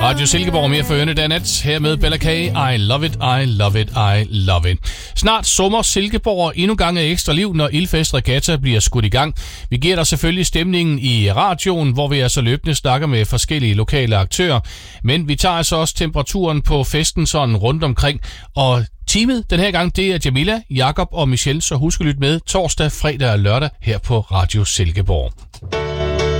Radio Silkeborg mere for ørerne Danat. Her med Bella K. I love it, I love it, I love it. Snart summer Silkeborg endnu gang af ekstra liv, når Ildfest Regatta bliver skudt i gang. Vi giver dig selvfølgelig stemningen i radioen, hvor vi altså løbende snakker med forskellige lokale aktører. Men vi tager altså også temperaturen på festen sådan rundt omkring. Og teamet den her gang, det er Jamila, Jakob og Michelle, så husk at lytte med torsdag, fredag og lørdag her på Radio Silkeborg.